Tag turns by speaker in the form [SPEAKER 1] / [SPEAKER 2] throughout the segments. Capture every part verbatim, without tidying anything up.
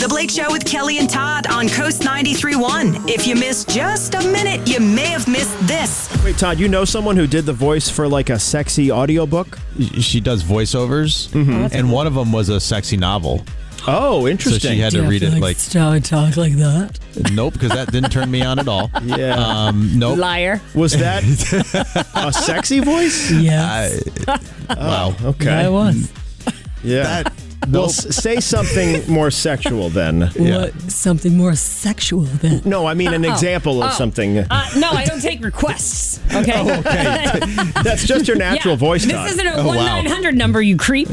[SPEAKER 1] The Blake Show with Kelly and Todd on Coast ninety-three point one. If you missed just a minute, you may have missed this.
[SPEAKER 2] Wait, Todd, you know someone who did the voice for like a sexy audiobook?
[SPEAKER 3] She does voiceovers, mm-hmm. and one of them was a sexy novel.
[SPEAKER 2] Oh, interesting.
[SPEAKER 3] So she had
[SPEAKER 4] Do
[SPEAKER 3] to
[SPEAKER 4] you
[SPEAKER 3] read
[SPEAKER 4] have
[SPEAKER 3] it
[SPEAKER 4] to,
[SPEAKER 3] like...
[SPEAKER 4] Start talk like that?
[SPEAKER 3] Nope, because that didn't turn me on at all.
[SPEAKER 2] Yeah.
[SPEAKER 3] Um, nope.
[SPEAKER 4] Liar.
[SPEAKER 2] Was that a sexy voice?
[SPEAKER 4] Yes.
[SPEAKER 3] I, wow.
[SPEAKER 2] Okay.
[SPEAKER 4] Yeah, I was.
[SPEAKER 2] Yeah.
[SPEAKER 3] That,
[SPEAKER 2] Well,
[SPEAKER 3] nope.
[SPEAKER 2] s- say something more sexual then.
[SPEAKER 3] Yeah.
[SPEAKER 4] What? Something more sexual then?
[SPEAKER 2] No, I mean an
[SPEAKER 4] Oh.
[SPEAKER 2] example of
[SPEAKER 4] Oh.
[SPEAKER 2] something.
[SPEAKER 4] Uh, no, I don't take requests. Okay.
[SPEAKER 2] Oh, okay. That's just your natural
[SPEAKER 4] Yeah.
[SPEAKER 2] voice,
[SPEAKER 4] This
[SPEAKER 2] Todd.
[SPEAKER 4] isn't a
[SPEAKER 3] Oh,
[SPEAKER 4] one
[SPEAKER 3] wow.
[SPEAKER 4] nine hundred number, you creep.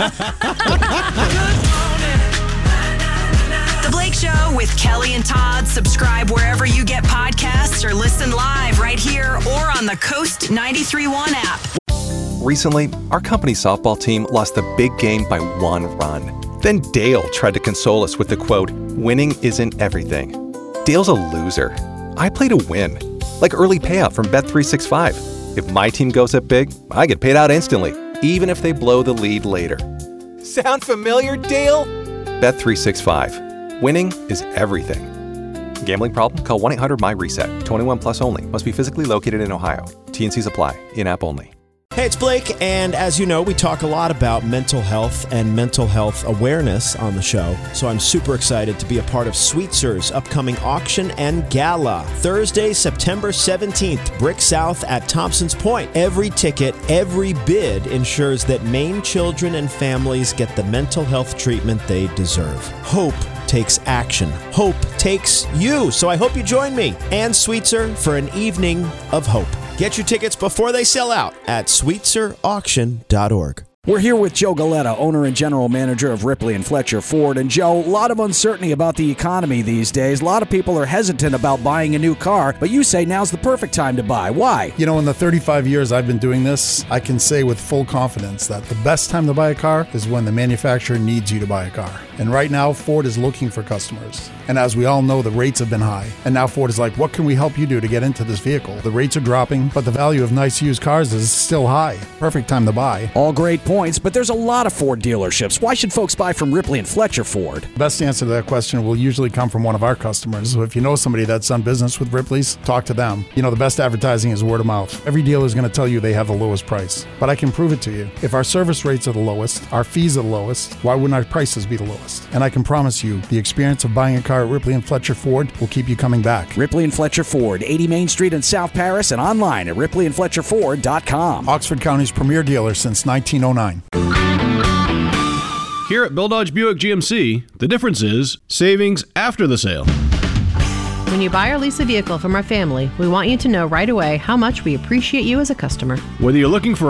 [SPEAKER 1] The Blake Show with Kelly and Todd. Subscribe wherever you get podcasts or listen live right here or on the Coast ninety-three point one app.
[SPEAKER 5] Recently, our company softball team lost the big game by one run. Then Dale tried to console us with the quote, "Winning isn't everything." Dale's a loser. I play to win. Like early payout from Bet three sixty-five. If my team goes up big, I get paid out instantly, even if they blow the lead later. Sound familiar, Dale? Bet three sixty-five. Winning is everything. Gambling problem? Call one eight hundred M Y reset. twenty-one plus only. Must be physically located in Ohio. T N Cs apply. In-app only.
[SPEAKER 2] Hey, it's Blake, and as you know, we talk a lot about mental health and mental health awareness on the show, so I'm super excited to be a part of Sweetzer's upcoming auction and gala. Thursday, September seventeenth, Brick South at Thompson's Point. Every ticket, every bid ensures that Maine children and families get the mental health treatment they deserve. Hope takes action. Hope takes you, so I hope you join me and Sweetser for an evening of hope. Get your tickets before they sell out at sweetser auction dot org.
[SPEAKER 6] We're here with Joe Galetta, owner and general manager of Ripley and Fletcher Ford. And Joe, a lot of uncertainty about the economy these days. A lot of people are hesitant about buying a new car, but you say now's the perfect time to buy. Why?
[SPEAKER 7] You know, in the thirty-five years I've been doing this, I can say with full confidence that the best time to buy a car is when the manufacturer needs you to buy a car. And right now, Ford is looking for customers. And as we all know, the rates have been high. And now Ford is like, what can we help you do to get into this vehicle? The rates are dropping, but the value of nice used cars is still high. Perfect time to buy.
[SPEAKER 6] All great points, but there's a lot of Ford dealerships. Why should folks buy from Ripley and Fletcher Ford?
[SPEAKER 7] Best answer to that question will usually come from one of our customers. So if you know somebody that's done business with Ripley's, talk to them. You know, the best advertising is word of mouth. Every dealer is going to tell you they have the lowest price, but I can prove it to you. If our service rates are the lowest, our fees are the lowest, why wouldn't our prices be the lowest? And I can promise you, the experience of buying a car at Ripley and Fletcher Ford will keep you coming back.
[SPEAKER 6] Ripley and Fletcher Ford, eighty Main Street in South Paris, and online at ripley and fletcher ford dot com.
[SPEAKER 7] Oxford County's premier dealer since nineteen oh nine.
[SPEAKER 8] Here at Bill Dodge Buick G M C, the difference is savings after the sale.
[SPEAKER 9] When you buy or lease a vehicle from our family, we want you to know right away how much we appreciate you as a customer.
[SPEAKER 8] Whether you're looking for